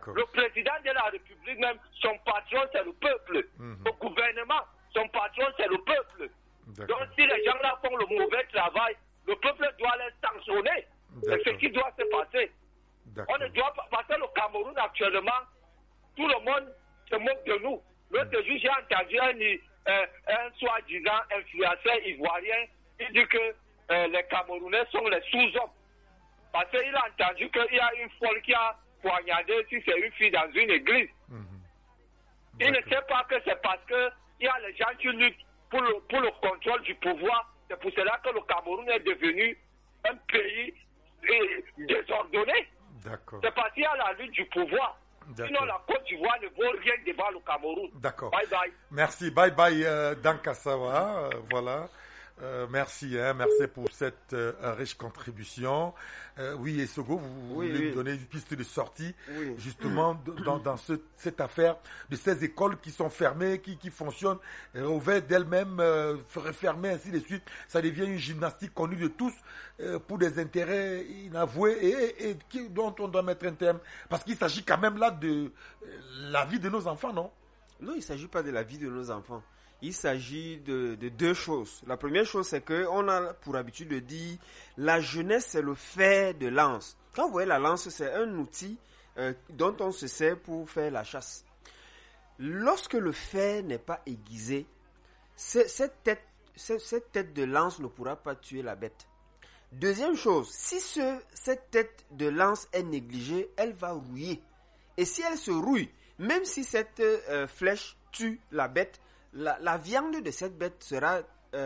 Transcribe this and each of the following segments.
D'accord. Le président de la République même, son patron, c'est le peuple. Le gouvernement, son patron, c'est le peuple. Donc si les gens là font le mauvais travail, le peuple doit les sanctionner. C'est ce qui doit se passer. On ne doit pas passer le Cameroun actuellement. Tout le monde se moque de nous. L'autre jour, j'ai entendu un soi-disant influenceur ivoirien. Il dit que les Camerounais sont les sous-hommes. Parce qu'il a entendu qu'il y a une folle qui a poignardé, si c'est une fille dans une église. Il ne sait pas que c'est parce qu'il y a les gens qui luttent pour le contrôle du pouvoir. C'est pour cela que le Cameroun est devenu un pays désordonné. C'est parce qu'il y a la lutte du pouvoir. Sinon, la Côte d'Ivoire ne vaut rien devant le Cameroun. D'accord. Bye bye. Merci. Bye bye, Dankasawa. Voilà. Merci pour cette riche contribution. Oui, Essogo, vous voulez me donner une piste de sortie, justement, dans cette affaire de ces écoles qui sont fermées, qui fonctionnent, ouvertes d'elles-mêmes, refermées, ainsi de suite. Ça devient une gymnastique connue de tous pour des intérêts inavoués et dont on doit mettre un terme. Parce qu'il s'agit quand même là de la vie de nos enfants, non? Non, il ne s'agit pas de la vie de nos enfants. Il s'agit de deux choses. La première chose, c'est qu'on a pour habitude de dire la jeunesse, c'est le fer de lance. Quand vous voyez la lance, c'est un outil dont on se sert pour faire la chasse. Lorsque le fer n'est pas aiguisé, cette tête de lance ne pourra pas tuer la bête. Deuxième chose, si cette tête de lance est négligée, elle va rouiller. Et si elle se rouille, même si cette flèche tue la bête, la viande de cette bête sera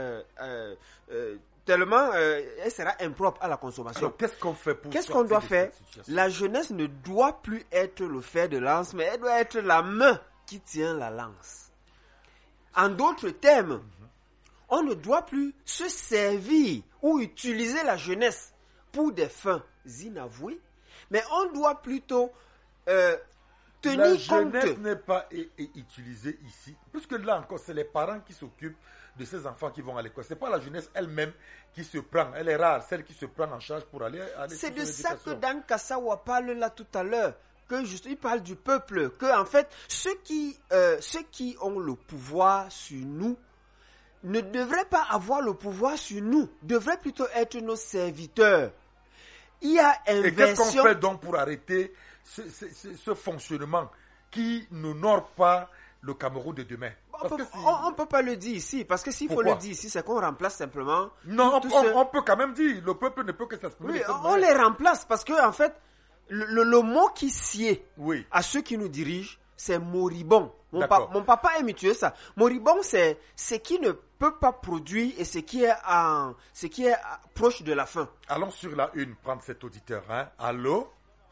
tellement, elle sera impropre à la consommation. Alors, qu'est-ce qu'on fait pour Qu'est-ce qu'on doit faire? La jeunesse ne doit plus être le fer de lance, mais elle doit être la main qui tient la lance. En d'autres termes, on ne doit plus se servir ou utiliser la jeunesse pour des fins inavouées, mais on doit plutôt la jeunesse n'est pas utilisée ici. Puisque là encore, c'est les parents qui s'occupent de ces enfants qui vont à l'école. Ce n'est pas la jeunesse elle-même qui se prend. Elle est rare, celle qui se prend en charge pour aller à l'école. C'est de ça que Dan Kassawa parle là tout à l'heure. Il parle du peuple. Que en fait, ceux qui ont le pouvoir sur nous ne devraient pas avoir le pouvoir sur nous. Devraient plutôt être nos serviteurs. Il y a inversion. Et qu'est-ce qu'on fait donc pour arrêter ce fonctionnement qui n'honore pas le Cameroun de demain? On ne peut pas le dire ici, parce que s'il faut le dire ici, c'est qu'on remplace simplement... Non, on peut quand même dire, le peuple ne peut que s'exprimer. Oui, on les remplace, parce que en fait, le mot qui sied à ceux qui nous dirigent, c'est moribond. Mon papa aime tuer ça. Moribond, c'est ce qui ne peut pas produire et ce qui est proche de la fin. Allons sur la une, prendre cet auditeur. Hein. Allô?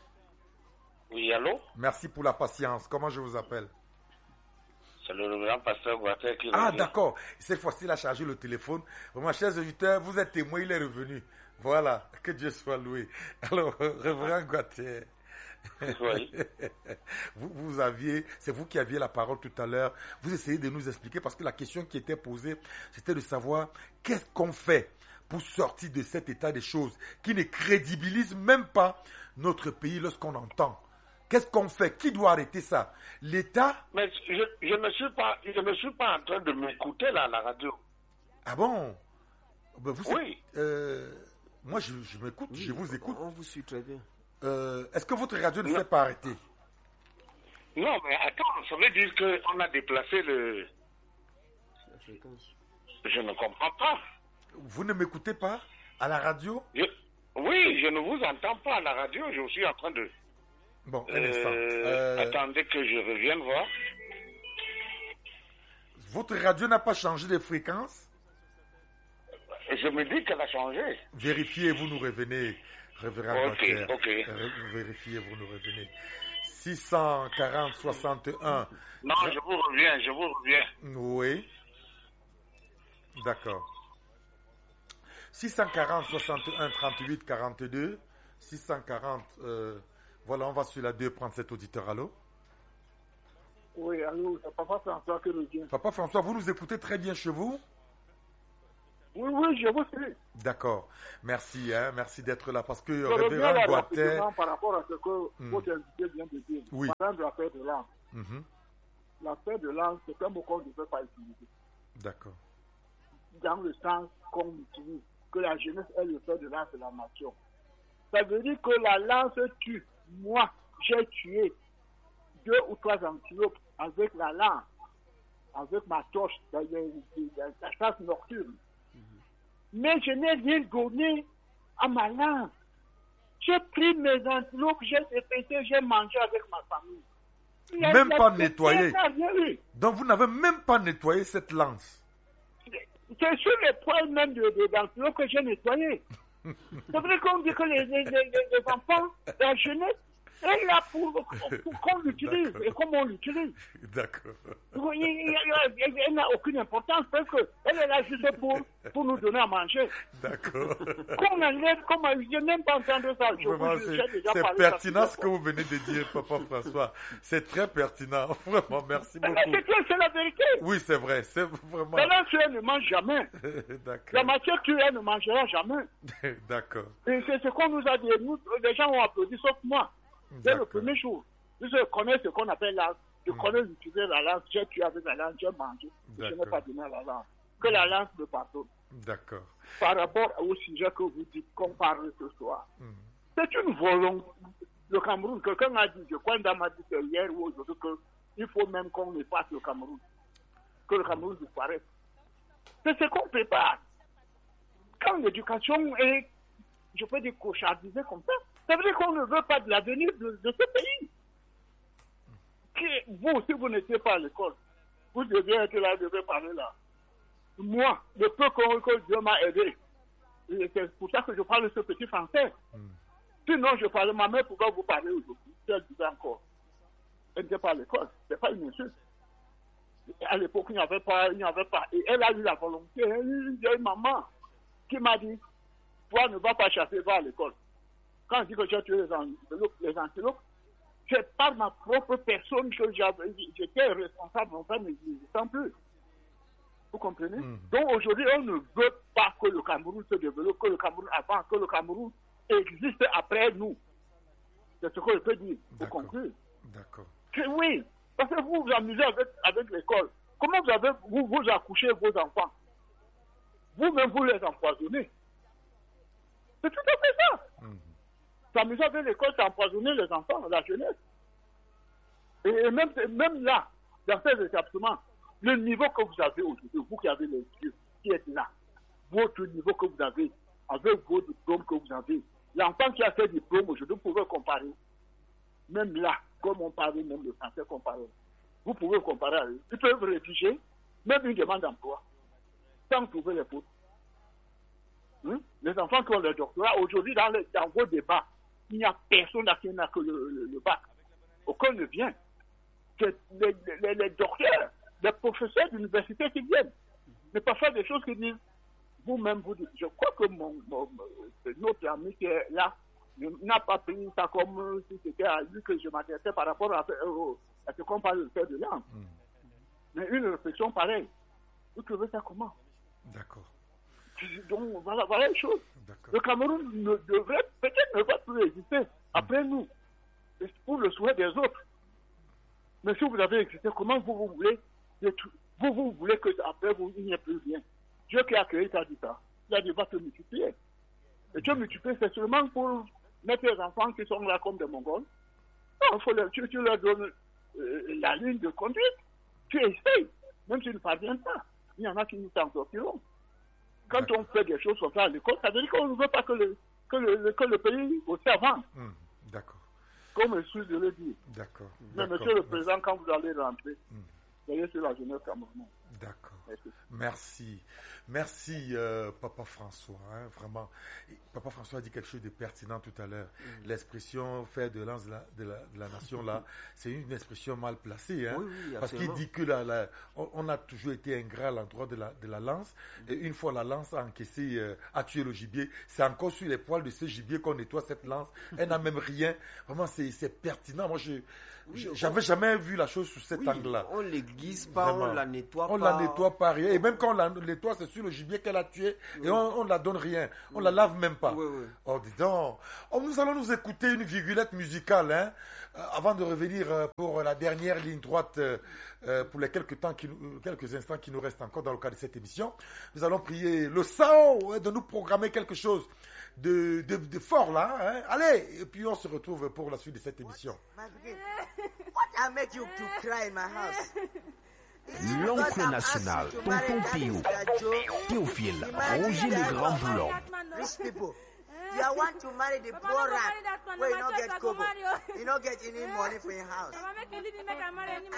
Oui, allô? Merci pour la patience. Comment je vous appelle? C'est le révérend pasteur Guater qui revient. D'accord. Cette fois-ci, il a chargé le téléphone. Vraiment, chers auditeurs, vous êtes témoins, il est revenu. Voilà. Que Dieu soit loué. Alors, révérend Guater. Oui. C'est vous qui aviez la parole tout à l'heure. Vous essayez de nous expliquer parce que la question qui était posée, c'était de savoir qu'est-ce qu'on fait pour sortir de cet état des choses qui ne crédibilise même pas notre pays lorsqu'on entend. Qu'est-ce qu'on fait? Qui doit arrêter ça? L'État? Mais je ne suis pas en train de m'écouter là à la radio. Ah bon? Oui. Moi, je m'écoute, je vous écoute. On vous suit très bien. Est-ce que votre radio ne s'est pas arrêtée? Non, mais attends, ça veut dire qu'on a déplacé la fréquence. Je ne comprends pas. Vous ne m'écoutez pas à la radio? Oui, je ne vous entends pas à la radio, je suis en train de... Bon, un instant. Attendez que je revienne voir. Votre radio n'a pas changé de fréquence? Je me dis qu'elle a changé. Vérifiez, vous nous revenez, révérend Guater. Ok. Vérifiez, vous nous revenez. 640 61. Non, je vous reviens. Oui. D'accord. 640 61 38 42. 640... voilà, on va sur la 2 prendre cet auditeur. Allô? Oui, allô, c'est Papa François qui revient. Papa François, vous nous écoutez très bien chez vous? Oui, je vous suis. D'accord. Merci, merci d'être là. Parce que je reviens Révérend là Boiter... par rapport à ce que votre invité vient de dire. Oui. Parlant de la paix de l'âme. La paix de l'âme, c'est un mot qu'on ne peut pas utiliser. D'accord. Dans le sens qu'on utilise, que la jeunesse est le fait de l'âme de la nation. Ça veut dire que la lance tue. Moi, j'ai tué 2 ou 3 antilopes avec la lance, avec ma torche, la chasse nocturne. Mais je n'ai rien donné à ma lance. J'ai pris mes antilopes, j'ai dépêché, j'ai mangé avec ma famille. Même pas nettoyé. Donc vous n'avez même pas nettoyé cette lance. C'est sur les poils même d'antilopes que j'ai nettoyé. C'est vrai qu'on dit que les enfants, la jeunesse, elle est là pour qu'on l'utilise et comment on l'utilise. D'accord. Elle n'a aucune importance parce qu'elle est là juste pour nous donner à manger. D'accord. Qu'on enlève, je n'ai même pas entendu ça. C'est pertinent ce que vous venez de dire, Papa François. C'est très pertinent. Vraiment, merci beaucoup. C'est la vérité. Oui, c'est vrai. C'est vraiment... La lance tuée ne mange jamais. D'accord. La matière tuée ne mangera jamais. D'accord. Et c'est ce qu'on nous a dit. Nous, les gens ont applaudi, sauf moi. C'est le premier jour. Je connais ce qu'on appelle lance. Je connais l'utiliser la lance. J'ai tué avec la lance, j'ai mangé. Je n'ai pas donné à la lance. Que la lance me pardonne. D'accord. Par rapport au sujet que vous dites, qu'on parle ce soir. C'est une volonté. Le Cameroun, quelqu'un m'a dit, je crois qu'on m'a dit hier ou aujourd'hui qu'il faut même qu'on efface le Cameroun. Que le Cameroun disparaisse. C'est ce qu'on prépare. Quand l'éducation est, je peux dire, cauchardisée comme ça, ça veut dire qu'on ne veut pas de l'avenir de ce pays. Vous, si vous n'étiez pas à l'école, vous deviez être là, vous devez parler là. Moi, le peu que Dieu m'a aidé, c'est pour ça que je parle ce petit français. Sinon, je parlais, ma mère pouvait vous parler aujourd'hui, si elle disait encore. Elle n'était pas à l'école, ce n'est pas une insulte. À l'époque, il n'y avait pas. Et elle a eu la volonté. Elle a eu une maman qui m'a dit, toi ne vas pas chasser, va à l'école. Quand je dis que j'ai tué les antilopes, c'est par ma propre personne que j'étais responsable, enfin, mais je ne sens plus. Vous comprenez? Donc aujourd'hui, on ne veut pas que le Cameroun se développe, que le Cameroun avance, que le Cameroun existe après nous. C'est ce que je peux dire, pour conclure. D'accord. Oui, parce que vous vous amusez avec l'école. Comment vous accouchez vos enfants? Vous-même, vous les empoisonnez. C'est tout à fait ça. S'amuser avec l'école, c'est empoisonner les enfants, la jeunesse. Et même là, dans ces établissements, le niveau que vous avez aujourd'hui, vous qui avez les yeux, qui êtes là, votre niveau que vous avez, avec vos diplômes que vous avez, l'enfant qui a ses diplômes aujourd'hui, vous pouvez comparer. Même là, comme on parlait, même le français comparé, vous pouvez comparer à eux. Ils peuvent rédiger même une demande d'emploi, sans trouver les fautes. Les enfants qui ont le doctorat, aujourd'hui, dans vos débats, il n'y a personne qui n'a que le bac. Aucun ne vient. C'est les docteurs, les professeurs d'université qui viennent. Mais parfois des choses qui disent, vous-même, vous dites, je crois que notre ami qui est là n'a pas pris ça comme si c'était à lui que je m'adressais par rapport à ce qu'on parle de faire de l'âme. Mais une réflexion pareille, vous trouvez ça comment? D'accord. Donc voilà une chose. Le Cameroun peut-être ne va plus exister après nous, pour le souhait des autres. Mais si vous avez existé, comment vous voulez vous voulez que après vous il n'y ait plus rien? Dieu qui a créé ça dit ça. Il a dit va te multiplier. Et Dieu multiplier, c'est seulement pour mettre les enfants qui sont là comme des Mongols. Non, tu leur donnes la ligne de conduite. Tu essayes, même si tu ne parviens pas. Il y en a qui nous s'en sortiront. Quand on fait des choses comme ça à l'école, ça veut dire qu'on ne veut pas que le pays aussi avance. D'accord. Comme je le dis. D'accord. Mais monsieur le Président, quand vous allez rentrer, veillez sur la jeunesse camerounaise. D'accord. Merci. Merci, Papa François. Vraiment. Papa François a dit quelque chose de pertinent tout à l'heure. L'expression faire de lance de la nation, là, c'est une expression mal placée. Oui, parce qu'il dit que on a toujours été ingrat à l'endroit de la lance. Et une fois la lance a encaissé, a tué le gibier, c'est encore sur les poils de ce gibier qu'on nettoie cette lance. Elle n'a même rien. Vraiment, c'est pertinent. Moi, j'avais jamais vu la chose sous cet angle-là. On ne l'aiguise pas, on la nettoie On la nettoie pas rien. Et même quand on la nettoie, c'est sur le gibier qu'elle a tué. Et on ne la donne rien. On la lave même pas. Oh, dis donc. Oh, nous allons nous écouter une virgulette musicale, hein, avant de revenir pour la dernière ligne droite, pour les quelques instants qui nous restent encore dans le cadre de cette émission. Nous allons prier le Sao de nous programmer quelque chose de fort là, hein. Allez, et puis on se retrouve pour la suite de cette émission. What make you to cry in my house? L'oncle national, tonton Pio, Théophile, Roger le Grand Boulon. Rich people, you want to marry the poor rat where you don't get kobo, you don't get any money for your house.